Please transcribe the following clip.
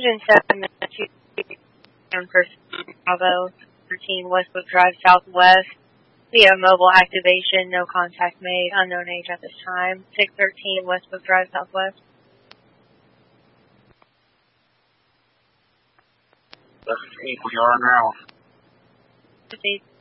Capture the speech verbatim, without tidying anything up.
Engine seven, person, Bravo, thirteen Westbrook Drive Southwest. We have mobile activation, no contact made, unknown age at this time. six thirteen Westbrook Drive Southwest. That's eight we are now. Proceed.